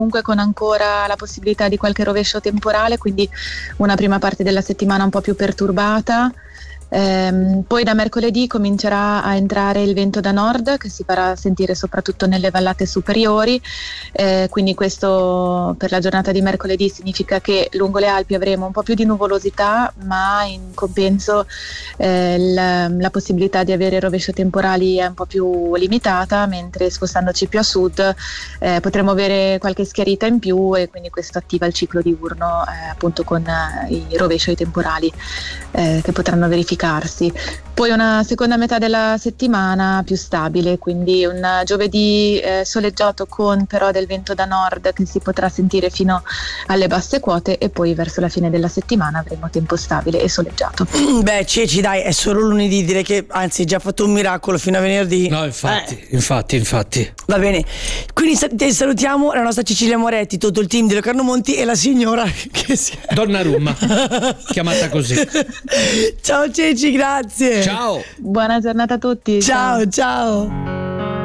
comunque con ancora la possibilità di qualche rovescio temporale, quindi una prima parte della settimana un po' più perturbata. Poi da mercoledì comincerà a entrare il vento da nord che si farà sentire soprattutto nelle vallate superiori, quindi questo per la giornata di mercoledì significa che lungo le Alpi avremo un po' più di nuvolosità, ma in compenso la possibilità di avere rovescio temporali è un po' più limitata, mentre spostandoci più a sud potremo avere qualche schiarita in più, e quindi questo attiva il ciclo diurno appunto con i rovesci e i temporali che potranno verificarsi. Poi una seconda metà della settimana più stabile, quindi un giovedì soleggiato con però del vento da nord che si potrà sentire fino alle basse quote, e poi verso la fine della settimana avremo tempo stabile e soleggiato. Beh, Ceci, dai, è solo lunedì, direi che anzi già fatto un miracolo fino a venerdì. No, infatti. Va bene, quindi salutiamo la nostra Cecilia Moretti, tutto il team di Locarno Monti e la signora che si è... Donnarumma, chiamata così. Ciao Ceci, grazie. Ciao. Buona giornata a tutti. Ciao.